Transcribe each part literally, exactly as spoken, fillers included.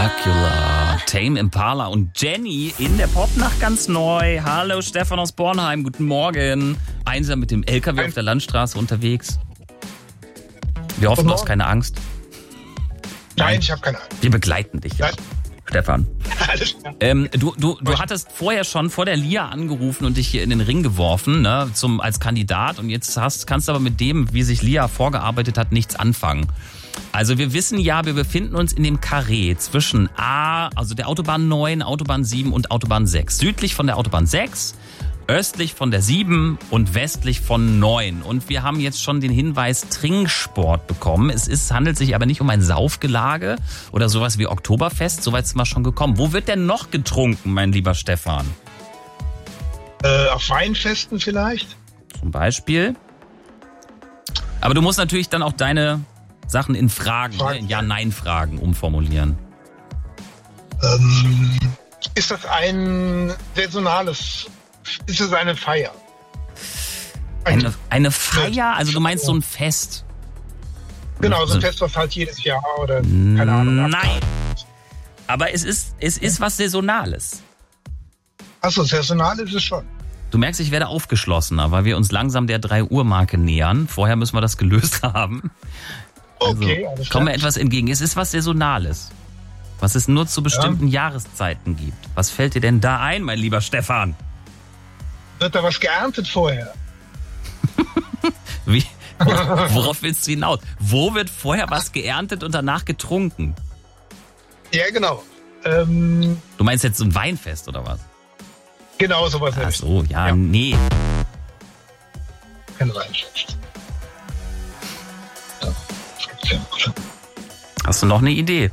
Dracula, Tame Impala und Jenny in der Popnacht ganz neu. Hallo Stefan aus Bornheim, guten Morgen. Einsam mit dem L K W auf der Landstraße unterwegs. Wir hoffen, du hast keine Angst. Nein, ich habe keine Angst. Wir begleiten dich ja. Stefan. Alles klar. Ähm, du, du, du hattest vorher schon vor der L I A angerufen und dich hier in den Ring geworfen, ne, zum, als Kandidat. Und jetzt hast, kannst du aber mit dem, wie sich L I A vorgearbeitet hat, nichts anfangen. Also wir wissen ja, wir befinden uns in dem Karree zwischen A, also der Autobahn neun, Autobahn sieben und Autobahn sechs. Südlich von der Autobahn sechs, östlich von der sieben und westlich von neun. Und wir haben jetzt schon den Hinweis Trinksport bekommen. Es ist, handelt sich aber nicht um ein Saufgelage oder sowas wie Oktoberfest. Soweit sind wir schon gekommen. Wo wird denn noch getrunken, mein lieber Stefan? Äh, auf Weinfesten vielleicht? Zum Beispiel. Aber du musst natürlich dann auch deine Sachen in Fragen, Fragen. Ne, in Ja-Nein-Fragen umformulieren. Ähm, ist das ein saisonales, ist es eine Feier? Eine, eine Feier? Also du meinst so ein Fest? Genau, so ein Fest, was halt jedes Jahr oder keine Ahnung. Nein. Aber es ist, es ist was Saisonales. Achso, saisonal ist es schon. Du merkst, ich werde aufgeschlossener, weil wir uns langsam der drei Uhr Marke nähern. Vorher müssen wir das gelöst haben. Also, okay, alles klar. komm mir etwas entgegen. Es ist was Saisonales, was es nur zu bestimmten ja. Jahreszeiten gibt. Was fällt dir denn da ein, mein lieber Stefan? Wird da was geerntet vorher? Wie? Worauf willst du hinaus? Wo wird vorher was geerntet und danach getrunken? Ja, genau. Ähm, du meinst jetzt so ein Weinfest oder was? Genau, sowas. Ach so, ja, ja. nee. Kein Weinfest. Ja, das gibt's ja noch. Hast du noch eine Idee?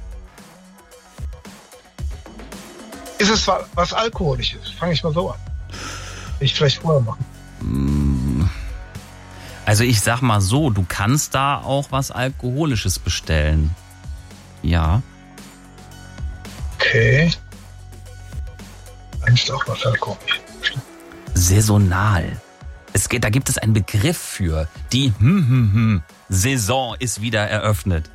Ist es was Alkoholisches? Fange ich mal so an. Will ich vielleicht vorher machen. Also ich sag mal so, du kannst da auch was Alkoholisches bestellen. Ja. Okay. Kannst auch was Alkoholisches. Saisonal. Es geht, da gibt es einen Begriff für. Die hm, hm, hm, Saison ist wieder eröffnet.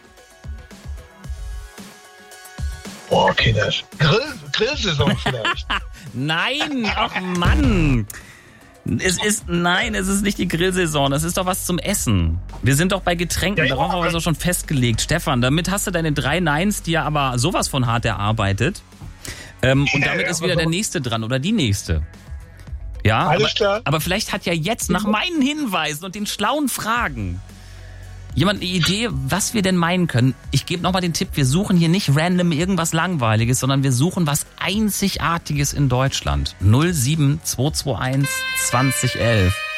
Oh, okay, das ist Grill, Grillsaison vielleicht. Nein, ach Mann. Es ist, nein, es ist nicht die Grillsaison. Das ist doch was zum Essen. Wir sind doch bei Getränken. Ja, ja, darauf haben wir es doch schon festgelegt. Stefan, damit hast du deine drei Neins, die ja aber sowas von hart erarbeitet. Ähm, und damit ja, ist wieder so. der Nächste dran oder die Nächste. Ja, Alles aber, klar. aber vielleicht hat ja jetzt nach meinen Hinweisen und den schlauen Fragen jemand eine Idee, was wir denn meinen können. Ich gebe nochmal den Tipp, wir suchen hier nicht random irgendwas Langweiliges, sondern wir suchen was Einzigartiges in Deutschland. null sieben zwei zwei eins zwanzig elf